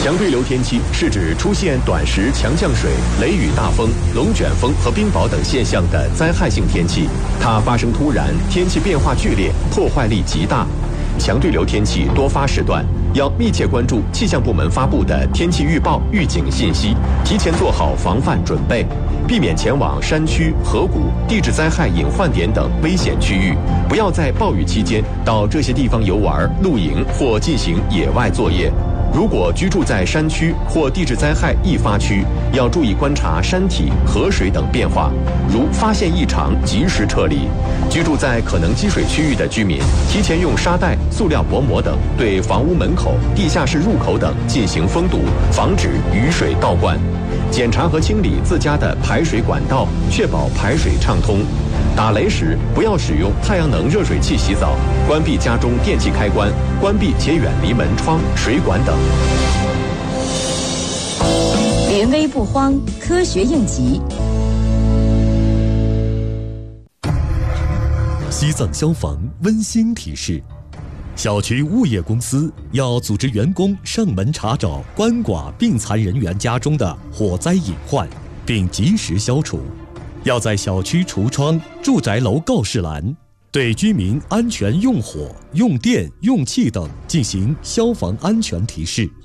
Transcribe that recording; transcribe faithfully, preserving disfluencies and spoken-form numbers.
强对流天气是指出现短时强降水、雷雨大风、龙卷风和冰雹等现象的灾害性天气，它发生突然，天气变化剧烈，破坏力极大。强对流天气多发时段，要密切关注气象部门发布的天气预报、预警信息，提前做好防范准备，避免前往山区、河谷、地质灾害隐患点等危险区域，不要在暴雨期间到这些地方游玩、露营或进行野外作业。如果居住在山区或地质灾害易发区，要注意观察山体、河水等变化，如发现异常及时撤离。居住在可能积水区域的居民，提前用沙袋、塑料薄膜等对房屋门口、地下室入口等进行封堵，防止雨水倒灌。检查和清理自家的排水管道，确保排水畅通。打雷时不要使用太阳能热水器洗澡，关闭家中电器开关，关闭且远离门窗、水管等。 临危不慌，科学应急。 西藏消防温馨提示：小区物业公司要组织员工上门查找鳏寡病残人员家中的火灾隐患，并及时消除。要在小区橱窗、住宅楼告示栏对居民安全用火、用电、用气等进行消防安全提示。